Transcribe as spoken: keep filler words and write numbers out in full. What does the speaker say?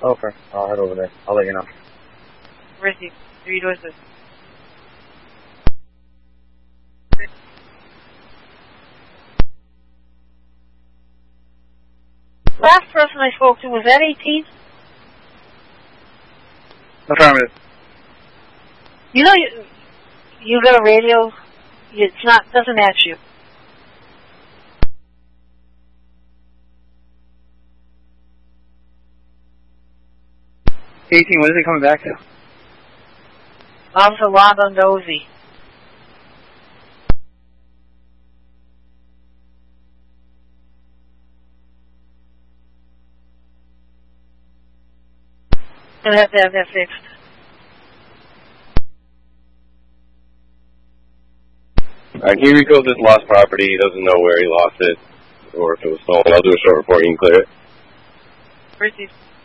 Okay, I'll head over there. I'll let you know. Where's he? Three doors this. Last person I spoke to, was that eighteen? Affirmative. You know, you, you got a radio, it's not, doesn't match you. eighteen, what is it coming back to? Officer Labondozi. Gonna have to have that fixed. Alright, he recalls this lost property. He doesn't know where he lost it or if it was stolen. I'll do a short report. You can clear it. Where's he?